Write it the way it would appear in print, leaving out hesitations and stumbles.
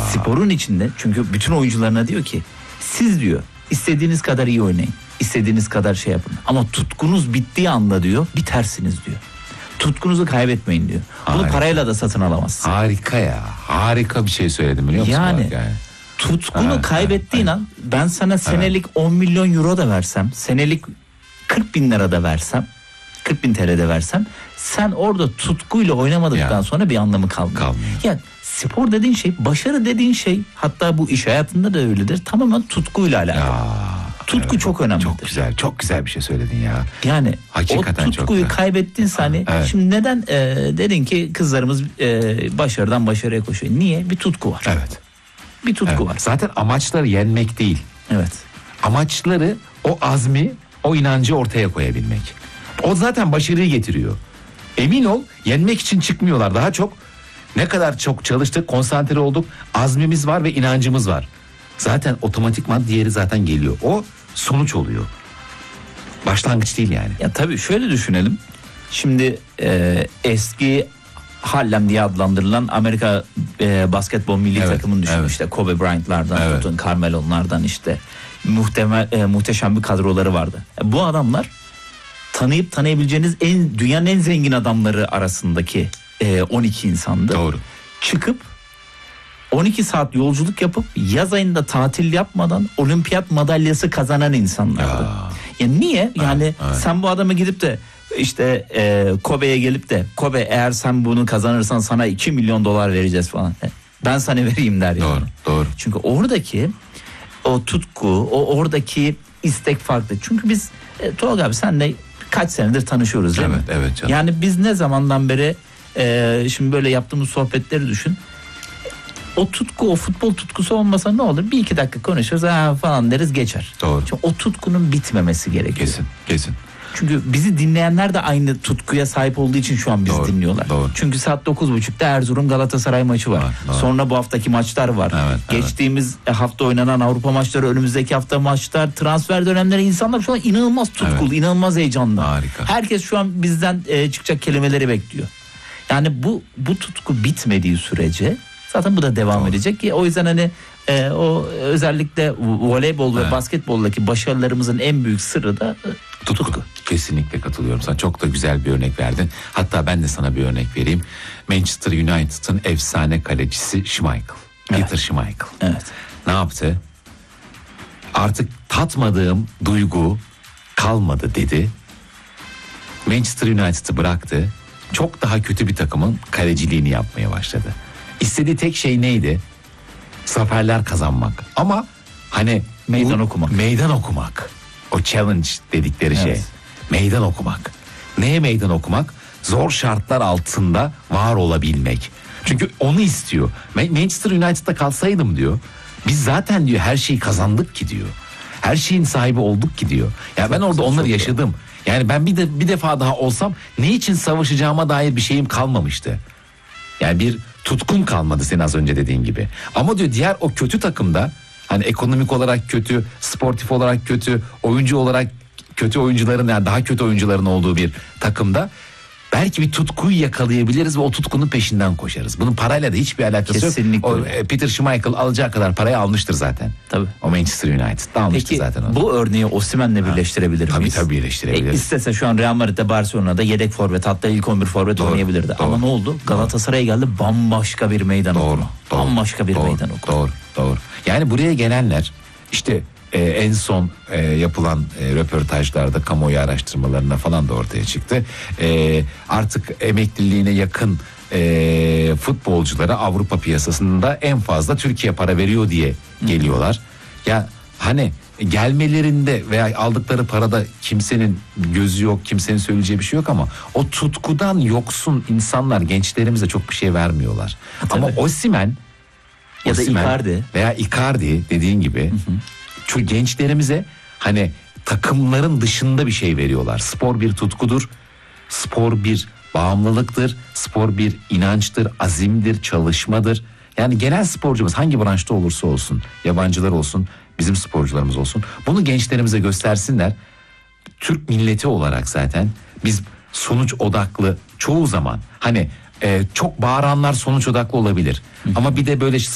Sporun içinde, çünkü bütün oyuncularına diyor ki siz diyor istediğiniz kadar iyi oynayın, istediğiniz kadar şey yapın ama tutkunuz bittiği anda diyor bitersiniz diyor. Tutkunuzu kaybetmeyin diyor. Bunu Harika. parayla da satın alamazsın. Harika ya. Harika bir şey söyledim biliyor musun? Yani tutkunu Evet, kaybettiğin an ben sana senelik 10 milyon euro da versem, senelik 40 bin lira da versem, 40 bin TL de versem, sen orada tutkuyla oynamadıktan sonra bir anlamı kalmıyor. Yani spor dediğin şey, başarı dediğin şey, hatta bu iş hayatında da öyledir, tamamen tutkuyla alakalı. Tutku çok önemlidir. Çok güzel, çok güzel bir şey söyledin ya. Yani hakikaten o tutkuyu kaybettin hani. Şimdi neden dedin ki kızlarımız başarıdan başarıya koşuyor? Niye? Bir tutku var. Evet. Bir tutku var. Zaten amaçları yenmek değil. Evet. Amaçları o azmi, o inancı ortaya koyabilmek. O zaten başarıyı getiriyor. Emin ol, yenmek için çıkmıyorlar. Daha çok ne kadar çok çalıştık, konsantre olduk, azmimiz var ve inancımız var. Zaten otomatikman diğeri zaten geliyor. O sonuç oluyor. Başlangıç değil yani. Ya tabii şöyle düşünelim. Şimdi eski Harlem diye adlandırılan Amerika basketbol milli takımını düşün. İşte Kobe Bryant'lardan tutun, Carmelo'lardan işte muhteşem bir kadroları vardı. Bu adamlar tanıyabileceğiniz dünyanın en zengin adamları arasındaki 12 insandı. Doğru. Çıkıp 12 saat yolculuk yapıp yaz ayında tatil yapmadan olimpiyat madalyası kazanan insanlardı. Yani niye? Yani sen bu adamı gidip de işte Kobe'ye gelip de Kobe eğer sen bunu kazanırsan sana 2 milyon dolar vereceğiz falan. Ben sana vereyim der yani. Doğru. Çünkü oradaki o tutku, oradaki istek farklı. Çünkü biz Tolga abi senle kaç senedir tanışıyoruz değil mi? Evet canım. Yani biz ne zamandan beri şimdi böyle yaptığımız sohbetleri düşün. O tutku, o futbol tutkusu olmasa ne olur? Bir iki dakika konuşuruz falan deriz geçer. Doğru. Çünkü o tutkunun bitmemesi gerekiyor. Kesin. Çünkü bizi dinleyenler de aynı tutkuya sahip olduğu için şu an bizi dinliyorlar. Doğru. Çünkü saat 9.30'da Erzurum Galatasaray maçı var. Sonra bu haftaki maçlar var. Geçtiğimiz hafta oynanan Avrupa maçları, önümüzdeki hafta maçlar, transfer dönemleri, insanlar şu an inanılmaz tutkulu, inanılmaz heyecanlı. Harika. Herkes şu an bizden çıkacak kelimeleri bekliyor. Yani bu tutku bitmediği sürece zaten bu da devam edecek ki o yüzden hani o özellikle voleybol ve basketboldaki başarılarımızın en büyük sırrı da tutku. Kesinlikle katılıyorum. Sen çok da güzel bir örnek verdin. Hatta ben de sana bir örnek vereyim. Manchester United'ın efsane kalecisi Schmeichel. Peter Schmeichel. Evet. Ne yaptı? Artık tatmadığım duygu kalmadı dedi. Manchester United'ı bıraktı. Çok daha kötü bir takımın kaleciliğini yapmaya başladı. İstediği tek şey neydi? Zaferler kazanmak. Ama hani meydan okumak. O challenge dedikleri şey. Meydan okumak. Neye meydan okumak? Zor şartlar altında var olabilmek. Çünkü onu istiyor. Manchester United'da kalsaydım diyor. Biz zaten diyor her şeyi kazandık ki diyor. Her şeyin sahibi olduk ki diyor. Ya ben orada onları yaşadım. Yani ben bir defa daha olsam ne için savaşacağıma dair bir şeyim kalmamıştı. Yani bir tutkun kalmadı senin az önce dediğin gibi. Ama diyor diğer o kötü takımda hani ekonomik olarak kötü, sportif olarak kötü, oyuncu olarak kötü oyuncuların yani daha kötü oyuncuların olduğu bir takımda belki bir tutkuyu yakalayabiliriz ve o tutkunun peşinden koşarız. Bunun parayla da hiçbir alakası Kesinlikle yok. O, Peter Schmeichel alacağı kadar parayı almıştır zaten. Tabii. O Manchester United'da almıştır zaten onu. Bu örneği Osimhen'le birleştirebilir miyiz? Tabii birleştirebiliriz. İstese şu an Real Madrid'de, Barcelona'da yedek forvet, hatta ilk 11 forvet oynayabilirdi. Ama ne oldu? Galatasaray'a geldi, bambaşka bir meydan okuma. Bambaşka bir meydan okuma. Doğru. Yani buraya gelenler işte en son yapılan röportajlarda, kamuoyu araştırmalarına falan da ortaya çıktı. Artık emekliliğine yakın futbolculara Avrupa piyasasında en fazla Türkiye para veriyor diye geliyorlar. Ya hani gelmelerinde veya aldıkları parada kimsenin gözü yok, kimsenin söyleyeceği bir şey yok ama o tutkudan yoksun insanlar gençlerimize çok bir şey vermiyorlar. Ama Osimhen ya da Icardi veya Icardi dediğin gibi şu gençlerimize hani takımların dışında bir şey veriyorlar. Spor bir tutkudur. Spor bir bağımlılıktır. Spor bir inançtır, azimdir, çalışmadır. Yani genel sporcumuz hangi branşta olursa olsun, yabancılar olsun, bizim sporcularımız olsun, bunu gençlerimize göstersinler. Türk milleti olarak zaten biz sonuç odaklı çoğu zaman hani çok bağıranlar sonuç odaklı olabilir. Ama bir de böyle